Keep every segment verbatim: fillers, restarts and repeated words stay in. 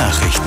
Nachrichten.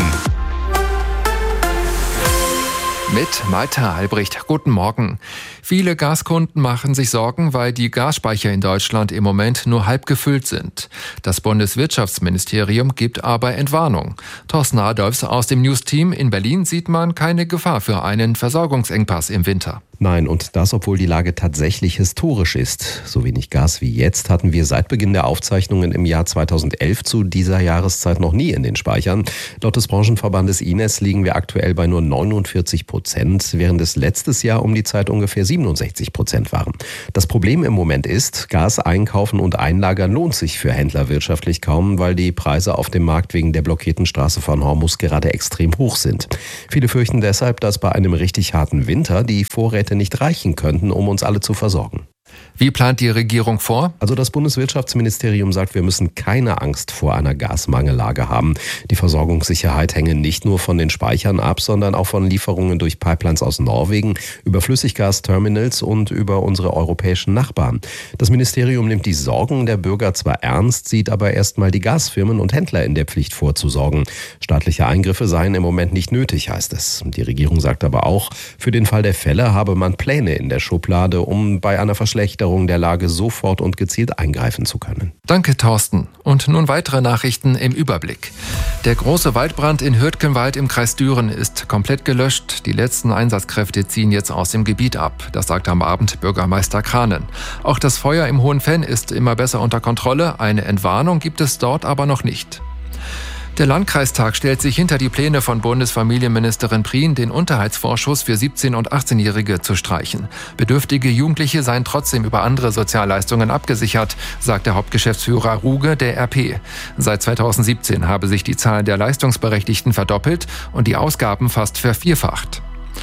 Mit Malte Albrecht. Guten Morgen. Viele Gaskunden machen sich Sorgen, weil die Gasspeicher in Deutschland im Moment nur halb gefüllt sind. Das Bundeswirtschaftsministerium gibt aber Entwarnung. Thorsten Adolfs aus dem News-Team in Berlin sieht man keine Gefahr für einen Versorgungsengpass im Winter. Nein, und das, obwohl die Lage tatsächlich historisch ist. So wenig Gas wie jetzt hatten wir seit Beginn der Aufzeichnungen im Jahr zweitausendelf zu dieser Jahreszeit noch nie in den Speichern. Laut des Branchenverbandes I N E S liegen wir aktuell bei nur neunundvierzig Prozent, während es letztes Jahr um die Zeit ungefähr siebenundsechzig Prozent waren. Das Problem im Moment ist, Gas einkaufen und einlagern lohnt sich für Händler wirtschaftlich kaum, weil die Preise auf dem Markt wegen der blockierten Straße von Hormuz gerade extrem hoch sind. Viele fürchten deshalb, dass bei einem richtig harten Winter die Vorräte nicht reichen könnten, um uns alle zu versorgen. Wie plant die Regierung vor? Also das Bundeswirtschaftsministerium sagt, wir müssen keine Angst vor einer Gasmangellage haben. Die Versorgungssicherheit hänge nicht nur von den Speichern ab, sondern auch von Lieferungen durch Pipelines aus Norwegen, über Flüssiggasterminals und über unsere europäischen Nachbarn. Das Ministerium nimmt die Sorgen der Bürger zwar ernst, sieht aber erstmal die Gasfirmen und Händler in der Pflicht vorzusorgen. Staatliche Eingriffe seien im Moment nicht nötig, heißt es. Die Regierung sagt aber auch, für den Fall der Fälle habe man Pläne in der Schublade, um bei einer Verschlechterung der Lage sofort und gezielt eingreifen zu können. Danke, Thorsten. Und nun weitere Nachrichten im Überblick. Der große Waldbrand in Hürtgenwald im Kreis Düren ist komplett gelöscht. Die letzten Einsatzkräfte ziehen jetzt aus dem Gebiet ab. Das sagt am Abend Bürgermeister Kranen. Auch das Feuer im Hohenfenn ist immer besser unter Kontrolle. Eine Entwarnung gibt es dort aber noch nicht. Der Landkreistag stellt sich hinter die Pläne von Bundesfamilienministerin Prien, den Unterhaltsvorschuss für siebzehn- und achtzehnjährige zu streichen. Bedürftige Jugendliche seien trotzdem über andere Sozialleistungen abgesichert, sagt der Hauptgeschäftsführer Ruge der R P. Seit zweitausendsiebzehn habe sich die Zahl der Leistungsberechtigten verdoppelt und die Ausgaben fast vervierfacht.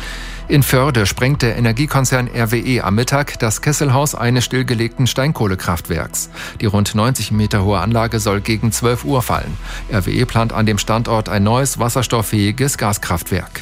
In Förde sprengt der Energiekonzern R W E am Mittag das Kesselhaus eines stillgelegten Steinkohlekraftwerks. Die rund neunzig Meter hohe Anlage soll gegen zwölf Uhr fallen. R W E plant an dem Standort ein neues wasserstofffähiges Gaskraftwerk.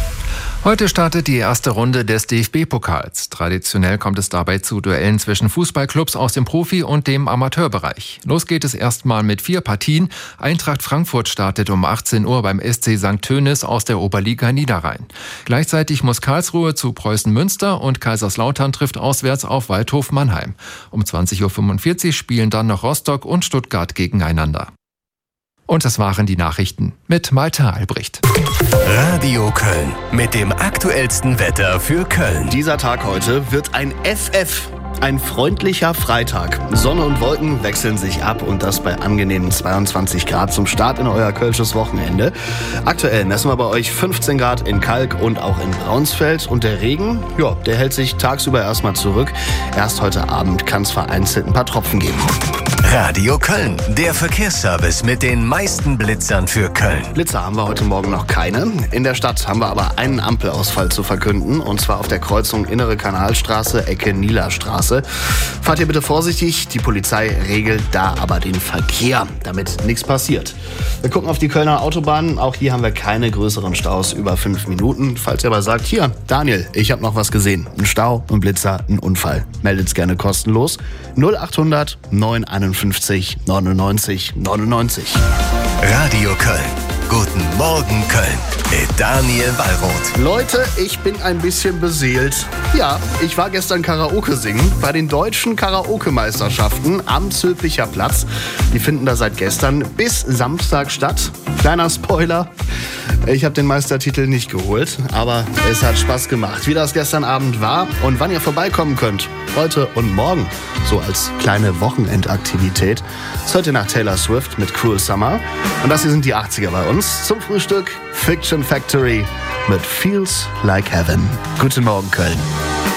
Heute startet die erste Runde des D F B-Pokals. Traditionell kommt es dabei zu Duellen zwischen Fußballclubs aus dem Profi- und dem Amateurbereich. Los geht es erstmal mit vier Partien. Eintracht Frankfurt startet um achtzehn Uhr beim S C Sankt Tönis aus der Oberliga Niederrhein. Gleichzeitig muss Karlsruhe zu Preußen Münster und Kaiserslautern trifft auswärts auf Waldhof Mannheim. Um zwanzig Uhr fünfundvierzig spielen dann noch Rostock und Stuttgart gegeneinander. Und das waren die Nachrichten mit Malte Albrecht. Radio Köln mit dem aktuellsten Wetter für Köln. Dieser Tag heute wird ein F F. Ein freundlicher Freitag. Sonne und Wolken wechseln sich ab und das bei angenehmen zweiundzwanzig Grad zum Start in euer kölsches Wochenende. Aktuell messen wir bei euch fünfzehn Grad in Kalk und auch in Braunsfeld. Und der Regen, ja, der hält sich tagsüber erstmal zurück. Erst heute Abend kann es vereinzelt ein paar Tropfen geben. Radio Köln, der Verkehrsservice mit den meisten Blitzern für Köln. Blitzer haben wir heute Morgen noch keine. In der Stadt haben wir aber einen Ampelausfall zu verkünden. Und zwar auf der Kreuzung Innere Kanalstraße, Ecke Nielerstraße. Fahrt ihr bitte vorsichtig, die Polizei regelt da aber den Verkehr, damit nichts passiert. Wir gucken auf die Kölner Autobahnen, auch hier haben wir keine größeren Staus über fünf Minuten. Falls ihr aber sagt, hier, Daniel, ich habe noch was gesehen, ein Stau, ein Blitzer, ein Unfall, meldet's gerne kostenlos. null achthundert neun einundfünfzig neunundneunzig neunundneunzig. Radio Köln. Guten Morgen Köln mit Daniel Wallroth. Leute, ich bin ein bisschen beseelt. Ja, ich war gestern Karaoke singen bei den deutschen Karaoke-Meisterschaften am Zülpicher Platz. Die finden da seit gestern bis Samstag statt. Kleiner Spoiler, ich habe den Meistertitel nicht geholt, aber es hat Spaß gemacht. Wie das gestern Abend war und wann ihr vorbeikommen könnt, heute und morgen, so als kleine Wochenendaktivität, das hört ihr nach Taylor Swift mit Cruel Summer. Und das hier sind die achtziger bei uns. Zum Frühstück Fiction Factory mit Feels Like Heaven. Guten Morgen Köln.